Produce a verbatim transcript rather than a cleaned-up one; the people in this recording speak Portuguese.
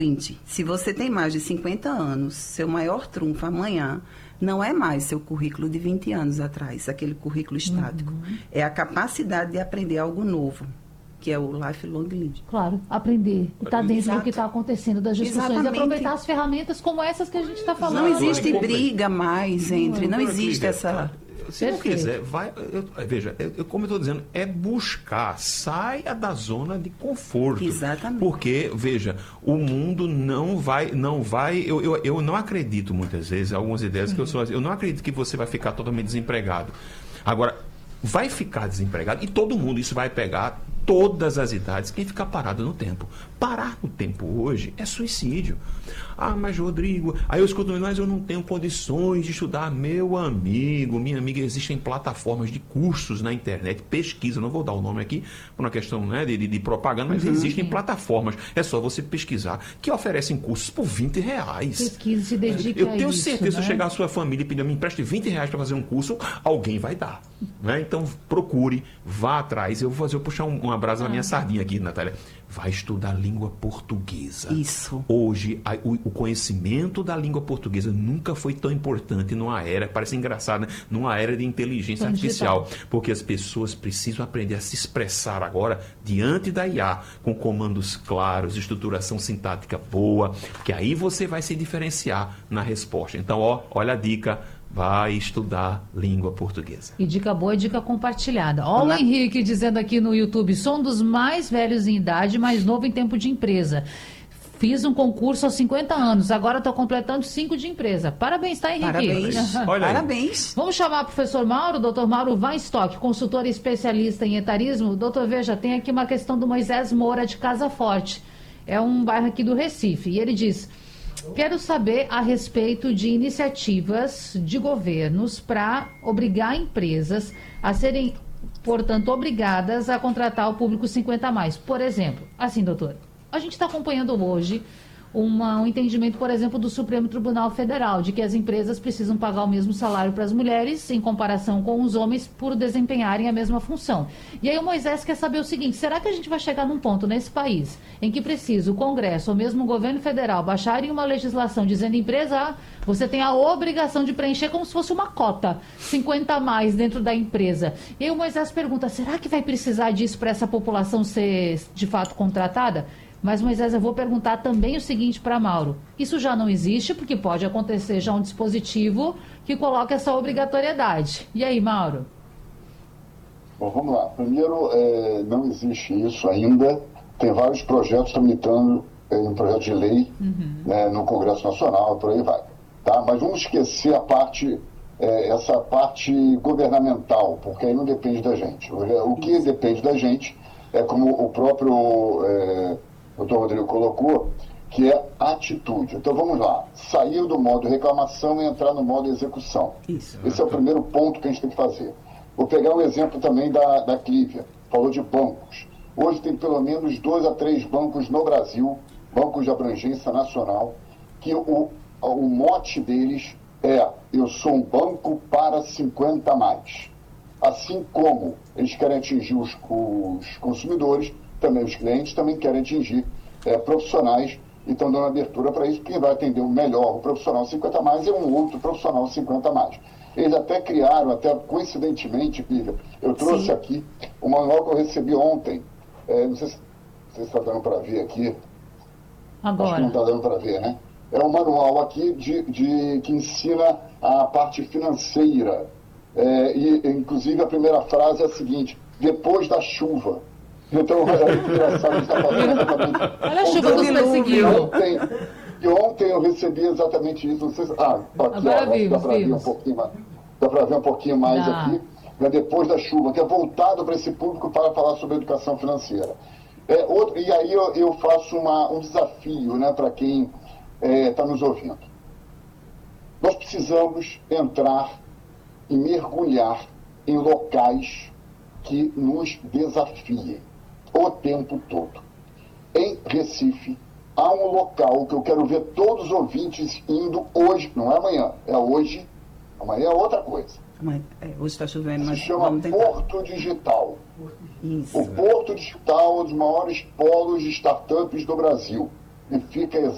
Se você tem mais de cinquenta anos, seu maior trunfo amanhã não é mais seu currículo de vinte anos atrás, aquele currículo estático. Uhum. É a capacidade de aprender algo novo, que é o lifelong learning. Claro, aprender. E está dentro Exato. do que está acontecendo das discussões. Exatamente. E aproveitar as ferramentas como essas que a gente está falando. Não existe briga mais entre, não, não existe essa... Se não quiser, vai. Eu, veja, eu, como eu estou dizendo, é buscar, saia da zona de conforto. Exatamente. Porque, veja, o mundo não vai. não vai eu, eu, eu não acredito muitas vezes, algumas ideias uhum. que eu sou. Eu não acredito que você vai ficar totalmente desempregado. Agora, vai ficar desempregado e todo mundo, isso vai pegar todas as idades, quem ficar parado no tempo. Parar no tempo hoje é suicídio. Ah, mas Rodrigo, aí eu escuto, mas eu não tenho condições de estudar. Meu amigo, minha amiga, existem plataformas de cursos na internet, pesquisa, não vou dar o nome aqui, por uma questão né, de, de propaganda, mas uhum. existem plataformas, é só você pesquisar, que oferecem cursos por vinte reais. Pesquisa, se dedica Eu a tenho isso, certeza, né? se chegar a sua família e pedir, me empreste vinte reais para fazer um curso, alguém vai dar. Né? Então, procure, vá atrás. Eu vou fazer eu puxar um, uma brasa ah. na minha sardinha aqui, Natália. Vai estudar língua portuguesa. Isso. Hoje, a, o, o conhecimento da língua portuguesa nunca foi tão importante numa era, parece engraçado, né? Numa era de inteligência Tão artificial. Digital. Porque as pessoas precisam aprender a se expressar agora diante da I A, com comandos claros, estruturação sintática boa, que aí você vai se diferenciar na resposta. Então, ó, olha a dica. Vai estudar língua portuguesa. E dica boa é dica compartilhada. Olha o Henrique dizendo aqui no YouTube, sou um dos mais velhos em idade, mais novo em tempo de empresa. Fiz um concurso aos cinquenta anos, agora estou completando cinco de empresa. Parabéns, tá, Henrique? Parabéns. Olha Parabéns. Vamos chamar o professor Mauro, doutor Mauro Weinstock, consultor e especialista em etarismo. Doutor, veja, tem aqui uma questão do Moisés Moura de Casa Forte. É um bairro aqui do Recife. E ele diz... Quero saber a respeito de iniciativas de governos para obrigar empresas a serem, portanto, obrigadas a contratar o público cinquenta a mais. Por exemplo, assim, doutor, a gente está acompanhando hoje uma, um entendimento, por exemplo, do Supremo Tribunal Federal, de que as empresas precisam pagar o mesmo salário para as mulheres em comparação com os homens por desempenharem a mesma função. E aí o Moisés quer saber o seguinte, será que a gente vai chegar num ponto nesse país em que precisa o Congresso ou mesmo o governo federal baixarem uma legislação dizendo empresa, ah, você tem a obrigação de preencher como se fosse uma cota, cinquenta a mais dentro da empresa. E aí o Moisés pergunta, será que vai precisar disso para essa população ser de fato contratada? Mas, Moisés, eu vou perguntar também o seguinte para Mauro. Isso já não existe, porque pode acontecer já um dispositivo que coloca essa obrigatoriedade. E aí, Mauro? Bom, vamos lá. Primeiro, é, não existe isso ainda. Tem vários projetos tramitando é, um projeto de lei uhum. né, no Congresso Nacional, por aí vai. Tá? Mas vamos esquecer a parte, é, essa parte governamental, porque aí não depende da gente. O que isso. depende da gente é como o próprio... É, o doutor Rodrigo colocou, que é atitude. Então vamos lá, sair do modo reclamação e entrar no modo execução. Isso. Esse é o primeiro ponto que a gente tem que fazer. Vou pegar um exemplo também da, da Clívia, falou de bancos. Hoje tem pelo menos dois a três bancos no Brasil, bancos de abrangência nacional, que o, o mote deles é, eu sou um banco para cinquenta a mais. Assim como eles querem atingir os, os consumidores, também os clientes também querem atingir é, profissionais e estão dando abertura para isso. Quem vai atender o melhor, o profissional cinquenta a mais, é um outro profissional cinquenta a mais. Eles até criaram, até coincidentemente, Lívia, eu trouxe Sim. aqui o manual que eu recebi ontem. É, não sei se você está dando para ver aqui. Agora. Acho que não está dando para ver, né? É um manual aqui de, de, que ensina a parte financeira. É, e, inclusive, a primeira frase é a seguinte, depois da chuva. Então, é engraçado, está fazendo exatamente... Olha a chuva nos perseguindo. Ontem, e ontem eu recebi exatamente isso. Não sei se, ah, aqui, Agora ó, vimos, dá para ver um pouquinho mais, dá para ver um pouquinho mais dá. aqui, né, depois da chuva, que é voltado para esse público para falar sobre educação financeira. É, outro, e aí eu, eu faço uma, um desafio, né, para quem está é, nos ouvindo. Nós precisamos entrar e mergulhar em locais que nos desafiem o tempo todo. Em Recife, há um local que eu quero ver todos os ouvintes indo hoje, não é amanhã, é hoje, amanhã é outra coisa. Amanhã, é, hoje está chovendo, mas se chama Porto Digital. Isso. O Porto Digital é um dos maiores polos de startups do Brasil. E fica